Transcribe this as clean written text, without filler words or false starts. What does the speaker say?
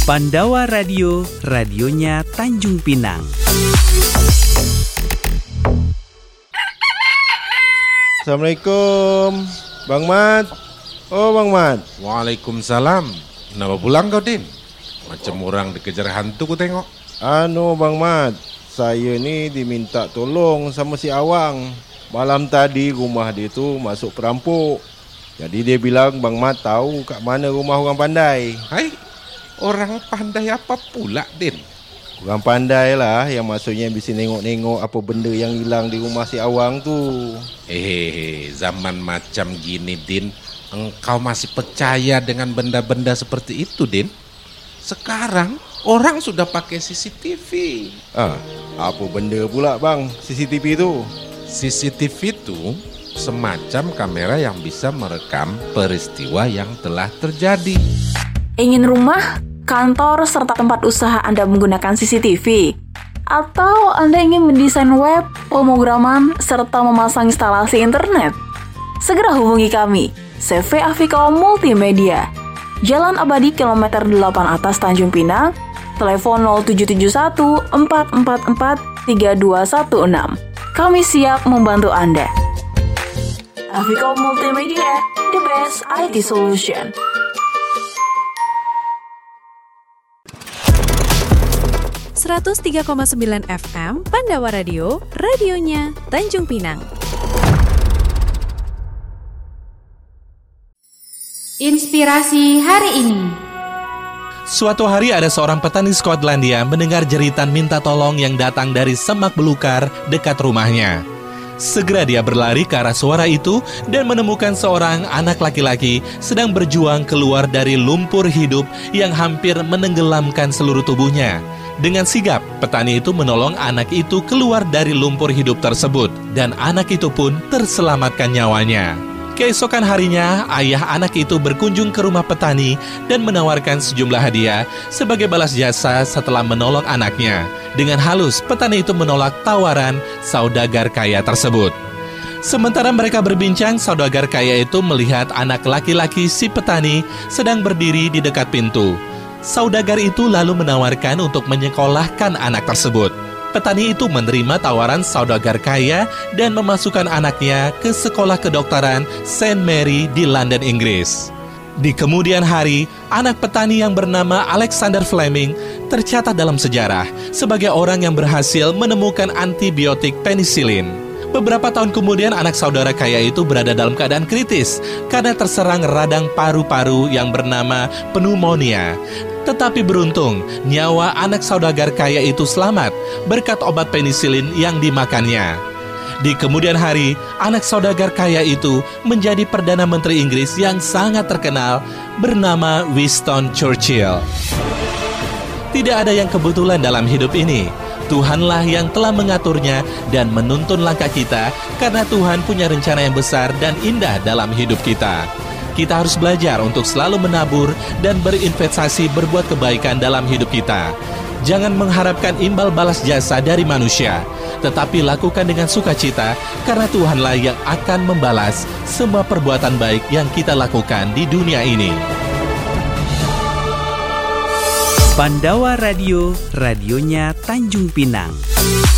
Pandawa Radio, radionya Tanjung Pinang. Assalamualaikum, Bang Mat. Oh, Bang Mat. Waalaikumsalam. Kenapa pulang kau, Din? Macam orang dikejar hantu ku tengok. Bang Mat, saya ni diminta tolong sama si Awang. Malam tadi rumah dia tu masuk perampok. Jadi dia bilang Bang Mat tahu kat mana rumah orang pandai. Hai, orang pandai apa pula, Din? Orang pandai lah yang maksudnya bisa nengok-nengok apa benda yang hilang di rumah si Awang tu. Zaman macam gini, Din, engkau masih percaya dengan benda-benda seperti itu, Din? Sekarang orang sudah pakai CCTV. Apa benda pula bang CCTV tu? CCTV itu semacam kamera yang bisa merekam peristiwa yang telah terjadi. Ingin rumah, kantor, serta tempat usaha Anda menggunakan CCTV? Atau Anda ingin mendesain web, pemrograman, serta memasang instalasi internet? Segera hubungi kami, CV Afiko Multimedia. Jalan Abadi Kilometer 8 atas Tanjung Pinang, telepon 0771 444 3216. Kami siap membantu Anda. Afiko Multimedia, the best IT solution. .3,9 FM Pandawa Radio, radionya Tanjung Pinang. Inspirasi hari ini. Suatu hari ada seorang petani Skotlandia mendengar jeritan minta tolong yang datang dari semak belukar dekat rumahnya. Segera dia berlari ke arah suara itu dan menemukan seorang anak laki-laki sedang berjuang keluar dari lumpur hidup yang hampir menenggelamkan seluruh tubuhnya. Dengan sigap, petani itu menolong anak itu keluar dari lumpur hidup tersebut dan anak itu pun terselamatkan nyawanya. Keesokan harinya, ayah anak itu berkunjung ke rumah petani dan menawarkan sejumlah hadiah sebagai balas jasa setelah menolong anaknya. Dengan halus, petani itu menolak tawaran saudagar kaya tersebut. Sementara mereka berbincang, saudagar kaya itu melihat anak laki-laki si petani sedang berdiri di dekat pintu. Saudagar itu lalu menawarkan untuk menyekolahkan anak tersebut. Petani itu menerima tawaran saudagar kaya dan memasukkan anaknya ke sekolah kedokteran St. Mary di London, Inggris. Di kemudian hari, anak petani yang bernama Alexander Fleming tercatat dalam sejarah sebagai orang yang berhasil menemukan antibiotik penisilin. Beberapa tahun kemudian, anak saudara kaya itu berada dalam keadaan kritis karena terserang radang paru-paru yang bernama pneumonia. Tetapi beruntung, nyawa anak saudagar kaya itu selamat berkat obat penisilin yang dimakannya. Di kemudian hari, anak saudagar kaya itu menjadi Perdana Menteri Inggris yang sangat terkenal bernama Winston Churchill. Tidak ada yang kebetulan dalam hidup ini. Tuhanlah yang telah mengaturnya dan menuntun langkah kita karena Tuhan punya rencana yang besar dan indah dalam hidup kita. Kita harus belajar untuk selalu menabur dan berinvestasi berbuat kebaikan dalam hidup kita. Jangan mengharapkan imbal balas jasa dari manusia, tetapi lakukan dengan sukacita karena Tuhanlah yang akan membalas semua perbuatan baik yang kita lakukan di dunia ini. Pandawa Radio, radionya Tanjung Pinang.